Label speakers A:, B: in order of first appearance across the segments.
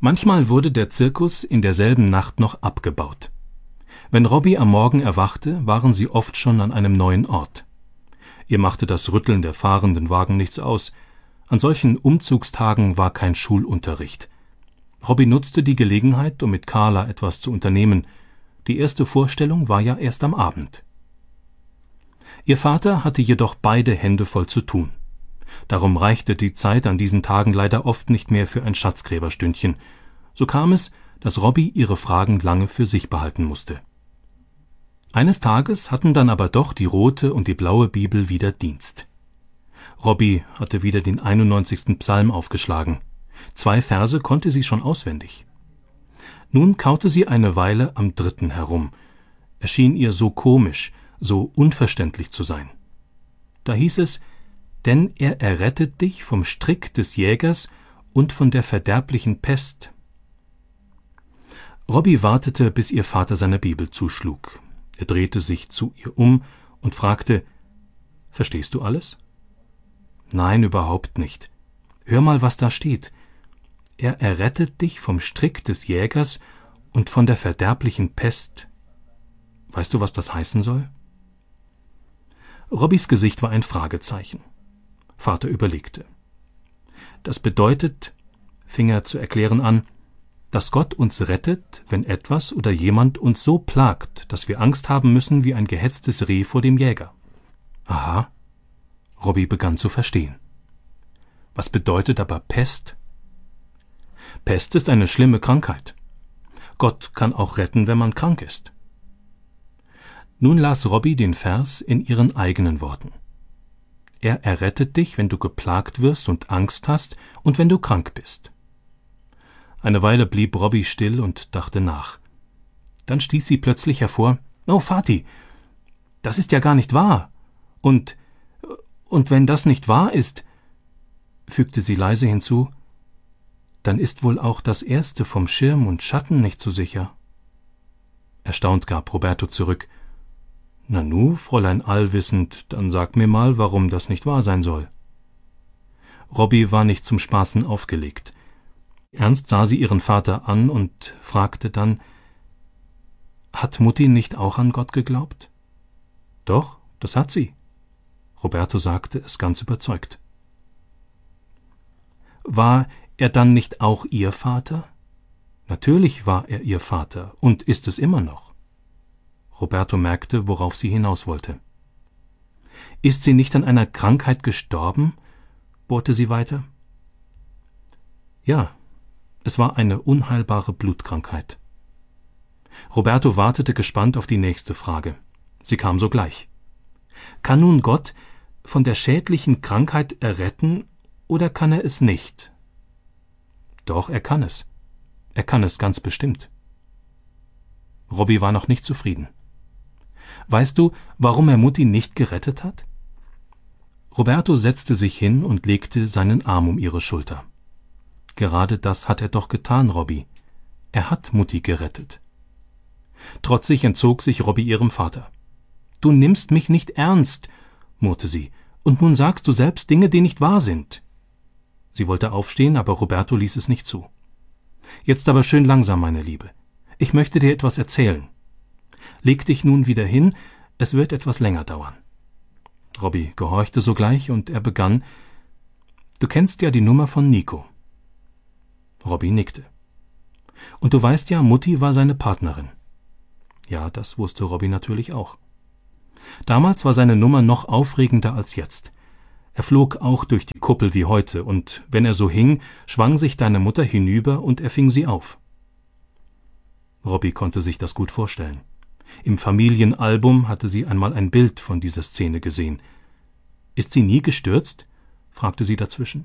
A: Manchmal wurde der Zirkus in derselben Nacht noch abgebaut. Wenn Robbie am Morgen erwachte, waren sie oft schon an einem neuen Ort. Ihr machte das Rütteln der fahrenden Wagen nichts aus. An solchen Umzugstagen war kein Schulunterricht. Robbie nutzte die Gelegenheit, um mit Carla etwas zu unternehmen. Die erste Vorstellung war ja erst am Abend. Ihr Vater hatte jedoch beide Hände voll zu tun. Darum reichte die Zeit an diesen Tagen leider oft nicht mehr für ein Schatzgräberstündchen. So kam es, dass Robbie ihre Fragen lange für sich behalten musste. Eines Tages hatten dann aber doch die rote und die blaue Bibel wieder Dienst. Robbie hatte wieder den 91. Psalm aufgeschlagen. 2 Verse konnte sie schon auswendig. Nun kaute sie eine Weile am 3. herum. Er schien ihr so komisch, so unverständlich zu sein. Da hieß es: »Denn er errettet dich vom Strick des Jägers und von der verderblichen Pest.« Robbie wartete, bis ihr Vater seine Bibel zuschlug. Er drehte sich zu ihr um und fragte: »Verstehst du alles?« »Nein, überhaupt nicht. Hör mal, was da steht. Er errettet dich vom Strick des Jägers und von der verderblichen Pest. Weißt du, was das heißen soll?« Robbies Gesicht war ein Fragezeichen. Vater überlegte. »Das bedeutet«, fing er zu erklären an, »dass Gott uns rettet, wenn etwas oder jemand uns so plagt, dass wir Angst haben müssen wie ein gehetztes Reh vor dem Jäger.« »Aha.« Robbie begann zu verstehen. »Was bedeutet aber Pest?« »Pest ist eine schlimme Krankheit. Gott kann auch retten, wenn man krank ist.« Nun las Robbie den Vers in ihren eigenen Worten. Er errettet dich, wenn du geplagt wirst und Angst hast und wenn du krank bist. Eine Weile blieb Robbie still und dachte nach. Dann stieß sie plötzlich hervor: »Oh, Vati, das ist ja gar nicht wahr. Und wenn das nicht wahr ist«, fügte sie leise hinzu, »dann ist wohl auch das Erste vom Schirm und Schatten nicht so sicher.« Erstaunt gab Roberto zurück: »Na nu, Fräulein allwissend, dann sag mir mal, warum das nicht wahr sein soll.« Robbie war nicht zum Spaßen aufgelegt. Ernst sah sie ihren Vater an und fragte dann: »Hat Mutti nicht auch an Gott geglaubt?« »Doch, das hat sie.« Roberto sagte es ganz überzeugt. »War er dann nicht auch Ihr Vater?« »Natürlich war er ihr Vater und ist es immer noch.« Roberto merkte, worauf sie hinaus wollte. »Ist sie nicht an einer Krankheit gestorben?« bohrte sie weiter. »Ja, es war eine unheilbare Blutkrankheit.« Roberto wartete gespannt auf die nächste Frage. Sie kam sogleich. »Kann nun Gott von der schädlichen Krankheit erretten, oder kann er es nicht?« »Doch, er kann es. Er kann es ganz bestimmt.« Robbie war noch nicht zufrieden. »Weißt du, warum er Mutti nicht gerettet hat?« Roberto setzte sich hin und legte seinen Arm um ihre Schulter. »Gerade das hat er doch getan, Robbie. Er hat Mutti gerettet.« Trotzig entzog sich Robbie ihrem Vater. »Du nimmst mich nicht ernst«, murrte sie, »und nun sagst du selbst Dinge, die nicht wahr sind.« Sie wollte aufstehen, aber Roberto ließ es nicht zu. »Jetzt aber schön langsam, meine Liebe. Ich möchte dir etwas erzählen. Leg dich nun wieder hin, es wird etwas länger dauern.« Robbie gehorchte sogleich und er begann: »Du kennst ja die Nummer von Nico.« Robbie nickte. »Und du weißt ja, Mutti war seine Partnerin.« Ja, das wusste Robbie natürlich auch. Damals war seine Nummer noch aufregender als jetzt. Er flog auch durch die Kuppel wie heute, und wenn er so hing, schwang sich deine Mutter hinüber und er fing sie auf. Robbie konnte sich das gut vorstellen. Im Familienalbum hatte sie einmal ein Bild von dieser Szene gesehen. »Ist sie nie gestürzt?« fragte sie dazwischen.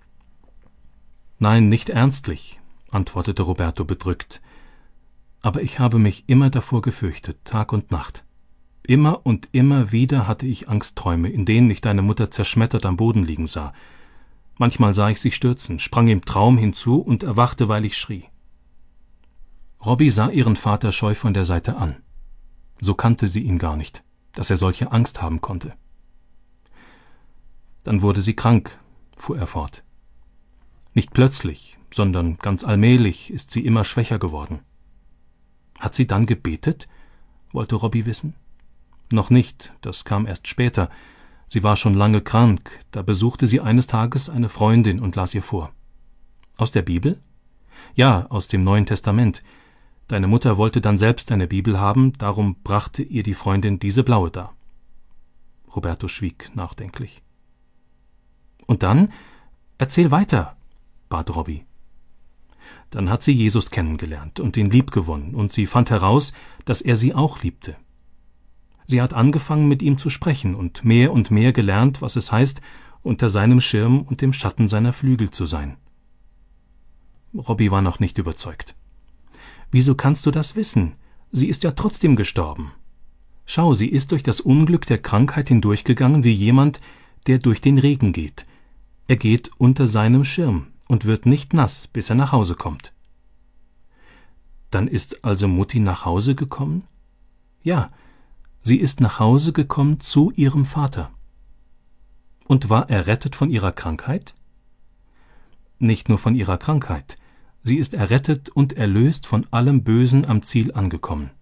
A: »Nein, nicht ernstlich«, antwortete Roberto bedrückt. »Aber ich habe mich immer davor gefürchtet, Tag und Nacht. Immer und immer wieder hatte ich Angstträume, in denen ich deine Mutter zerschmettert am Boden liegen sah. Manchmal sah ich sie stürzen, sprang im Traum hinzu und erwachte, weil ich schrie.« Robbie sah ihren Vater scheu von der Seite an. So kannte sie ihn gar nicht, dass er solche Angst haben konnte. »Dann wurde sie krank«, fuhr er fort. Nicht plötzlich, sondern ganz allmählich ist sie immer schwächer geworden. Hat sie dann gebetet? Wollte Robbie wissen. Noch nicht, das kam erst später. Sie war schon lange krank, da besuchte sie eines Tages eine Freundin und las ihr vor. Aus der Bibel? Ja, aus dem Neuen Testament. Deine Mutter wollte dann selbst eine Bibel haben, darum brachte ihr die Freundin diese blaue dar. Roberto schwieg nachdenklich. Und dann? Erzähl weiter, bat Robbie. Dann hat sie Jesus kennengelernt und ihn liebgewonnen, und sie fand heraus, dass er sie auch liebte. Sie hat angefangen, mit ihm zu sprechen und mehr gelernt, was es heißt, unter seinem Schirm und dem Schatten seiner Flügel zu sein. Robbie war noch nicht überzeugt. »Wieso kannst du das wissen? Sie ist ja trotzdem gestorben. Schau, sie ist durch das Unglück der Krankheit hindurchgegangen wie jemand, der durch den Regen geht. Er geht unter seinem Schirm und wird nicht nass, bis er nach Hause kommt.« »Dann ist also Mutti nach Hause gekommen?« »Ja, sie ist nach Hause gekommen zu ihrem Vater.« »Und war errettet von ihrer Krankheit?« »Nicht nur von ihrer Krankheit. Sie ist errettet und erlöst von allem Bösen am Ziel angekommen.«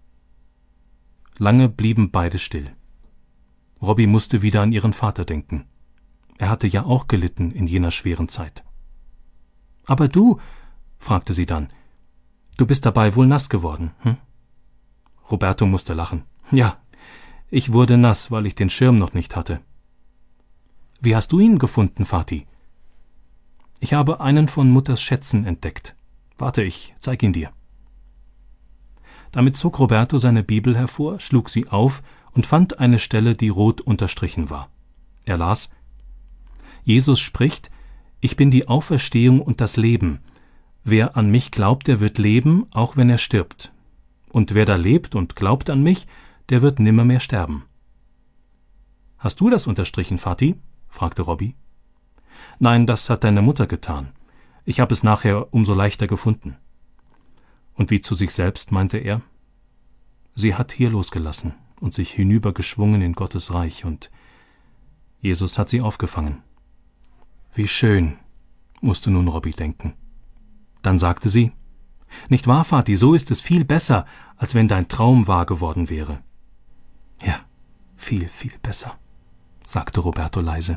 A: Lange blieben beide still. Robbie musste wieder an ihren Vater denken. Er hatte ja auch gelitten in jener schweren Zeit. »Aber du«, fragte sie dann, »du bist dabei wohl nass geworden, hm?« Roberto musste lachen. »Ja, ich wurde nass, weil ich den Schirm noch nicht hatte.« »Wie hast du ihn gefunden, Vati?« »Ich habe einen von Mutters Schätzen entdeckt. Warte, ich zeig ihn dir.« Damit zog Roberto seine Bibel hervor, schlug sie auf und fand eine Stelle, die rot unterstrichen war. Er las: »Jesus spricht: Ich bin die Auferstehung und das Leben. Wer an mich glaubt, der wird leben, auch wenn er stirbt. Und wer da lebt und glaubt an mich, der wird nimmermehr sterben.« »Hast du das unterstrichen, Vati?« fragte Robbie. »Nein, das hat deine Mutter getan. Ich habe es nachher umso leichter gefunden.« Und wie zu sich selbst meinte er: »Sie hat hier losgelassen und sich hinübergeschwungen in Gottes Reich, und Jesus hat sie aufgefangen.« »Wie schön«, musste nun Robbie denken. Dann sagte sie: »Nicht wahr, Vati, so ist es viel besser, als wenn dein Traum wahr geworden wäre.« »Ja, viel, viel besser«, sagte Roberto leise.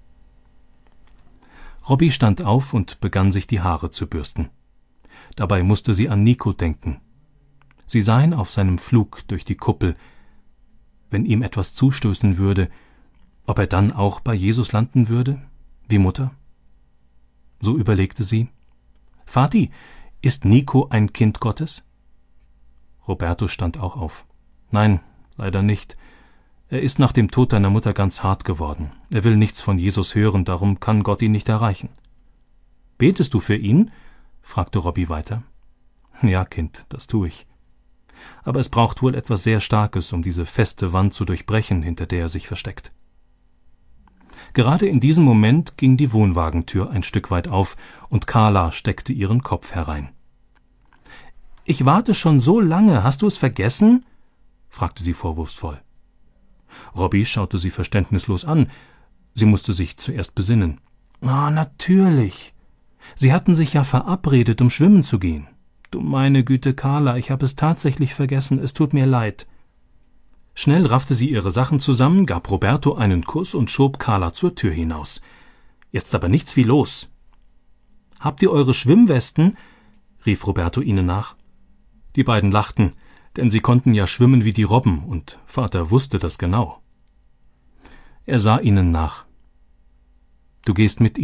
A: Robbie stand auf und begann sich die Haare zu bürsten. Dabei musste sie an Nico denken. Sie sah ihn auf seinem Flug durch die Kuppel. Wenn ihm etwas zustößen würde, ob er dann auch bei Jesus landen würde, wie Mutter? So überlegte sie: »Vati, ist Nico ein Kind Gottes?« Roberto stand auch auf. »Nein, leider nicht. Er ist nach dem Tod deiner Mutter ganz hart geworden. Er will nichts von Jesus hören, darum kann Gott ihn nicht erreichen.« »Betest du für ihn?« fragte Robbie weiter. »Ja, Kind, das tue ich. Aber es braucht wohl etwas sehr Starkes, um diese feste Wand zu durchbrechen, hinter der er sich versteckt.« Gerade in diesem Moment ging die Wohnwagentür ein Stück weit auf und Carla steckte ihren Kopf herein. »Ich warte schon so lange, hast du es vergessen?« fragte sie vorwurfsvoll. Robbie schaute sie verständnislos an. Sie musste sich zuerst besinnen. Natürlich. Sie hatten sich ja verabredet, um schwimmen zu gehen. Du meine Güte, Carla, ich habe es tatsächlich vergessen, es tut mir leid.« Schnell raffte sie ihre Sachen zusammen, gab Roberto einen Kuss und schob Carla zur Tür hinaus. »Jetzt aber nichts wie los!« »Habt ihr eure Schwimmwesten?« rief Roberto ihnen nach. Die beiden lachten, denn sie konnten ja schwimmen wie die Robben, und Vater wusste das genau. Er sah ihnen nach. »Du gehst mit